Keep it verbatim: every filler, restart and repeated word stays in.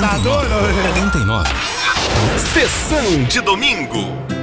Tá doido? noventa e nove. Sessão de domingo.